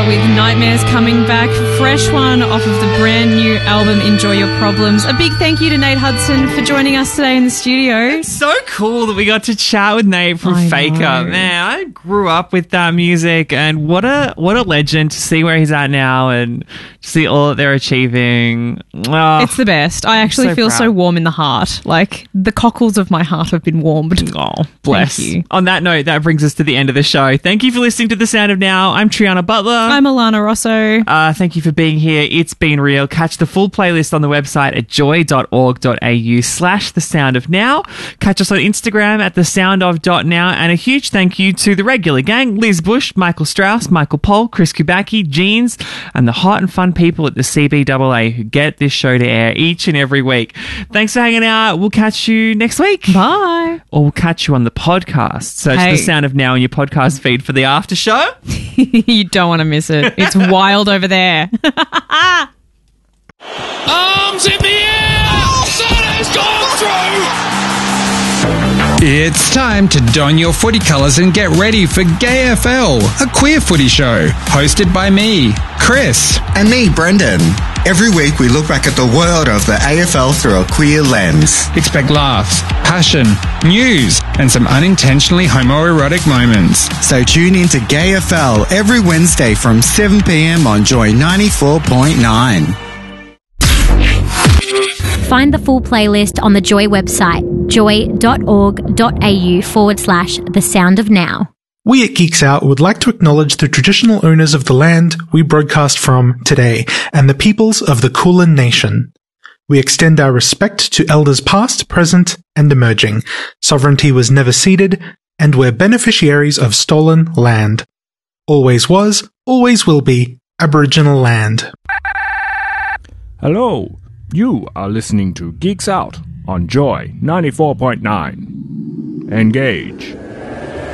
with Nightmares coming back. Fresh one off of the brand new album, Enjoy Your Problems. A big thank you to Nate Hudson for joining us today in the studio. It's so cool that we got to chat with Nate from Faker. Man, I grew up with that music, and what a legend to see where he's at now and see all that they're achieving. Oh, it's the best. I actually feel proud. so warm in the heart. Like, the cockles of my heart have been warmed. Oh, bless. Thank you. On that note, that brings us to the end of the show. Thank you for listening to The Sound of Now. I'm Triana Butler. I'm Alana Rosso. Thank you for being here. It's been real. Catch the full playlist on the website at joy.org.au/thesoundofnow. Catch us on Instagram at thesoundof.now. And a huge thank you to the regular gang, Liz Bush, Michael Strauss, Michael Pohl, Chris Kubacki, Jeans, and the hot and fun people at the CBAA who get this show to air each and every week. Thanks for hanging out. We'll catch you next week. Bye. Or we'll catch you on the podcast. Search The Sound of Now in your podcast feed for the after show. You don't want to miss it. It's wild over there. Arms in the air! Salah's gone through! It's time to don your footy colours and get ready for GayFL, a queer footy show, hosted by me, Chris. And me, Brendan. Every week we look back at the world of the AFL through a queer lens. Expect laughs, passion, news, and some unintentionally homoerotic moments. So tune in to GayFL every Wednesday from 7 p.m. on Joy 94.9. Find the full playlist on the Joy website, joy.org.au/thesoundofnow. We at Geeks Out would like to acknowledge the traditional owners of the land we broadcast from today and the peoples of the Kulin Nation. We extend our respect to elders past, present, and emerging. Sovereignty was never ceded, and we're beneficiaries of stolen land. Always was, always will be, Aboriginal land. Hello, you are listening to Geeks Out on Joy 94.9. Engage.